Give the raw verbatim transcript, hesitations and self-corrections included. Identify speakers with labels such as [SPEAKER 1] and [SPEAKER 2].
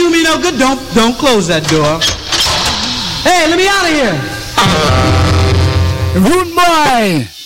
[SPEAKER 1] do me no good, don't don't close that door. Hey, let me out of here.
[SPEAKER 2] Rude boy.